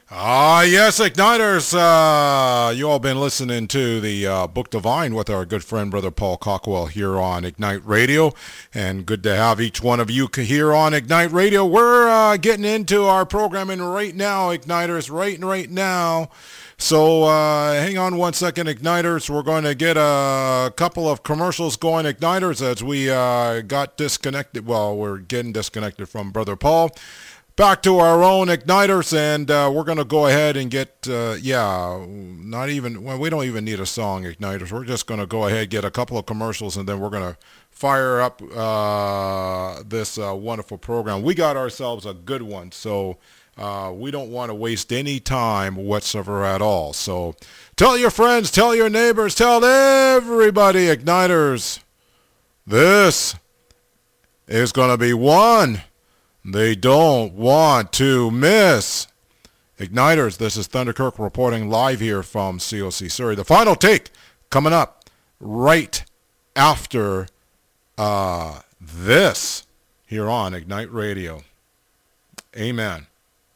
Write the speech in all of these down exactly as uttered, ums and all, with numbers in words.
Ah, yes, Igniters. Uh, you all been listening to the uh, Book Divine with our good friend, Brother Paul Cockwell, here on Ignite Radio. And good to have each one of you here on Ignite Radio. We're uh, getting into our programming right now, Igniters, right right now. So uh, hang on one second, Igniters. We're going to get a couple of commercials going, Igniters, as we uh, got disconnected. Well, we're getting disconnected from Brother Paul. Back to our own Igniters, and uh, we're going to go ahead and get, uh, yeah, not even, well, we don't even need a song, Igniters. We're just going to go ahead, get a couple of commercials, and then we're going to fire up uh, this uh, wonderful program. We got ourselves a good one, so uh, we don't want to waste any time whatsoever at all. So tell your friends, tell your neighbors, tell everybody, Igniters, this is going to be one they don't want to miss. Igniters, this is Thunder Kirk reporting live here from C O C Surrey. The final take coming up right after uh, this here on Ignite Radio. Amen.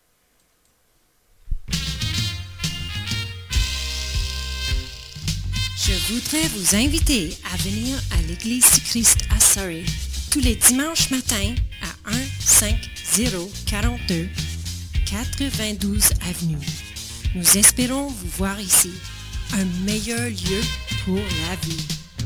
Je voudrais vous inviter à venir à l'Église du Christ à Surrey tous les dimanches matins à un cinq zéro quarante-deux quatre-vingt-douze Avenue. Nous espérons vous voir ici, un meilleur lieu pour la vie.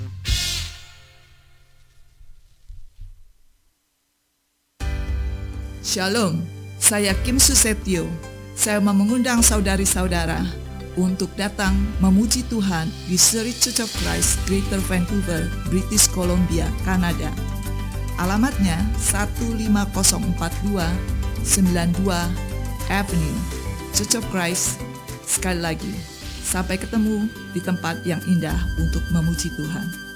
Shalom, saya Kim Susetio. Saya mau mengundang saudari-saudara untuk datang memuji Tuhan di Surrey Church of Christ, Greater Vancouver, British Columbia, Kanada. Alamatnya satu lima nol empat dua sembilan dua Avenue, Church of Christ. Sekali lagi, sampai ketemu di tempat yang indah untuk memuji Tuhan.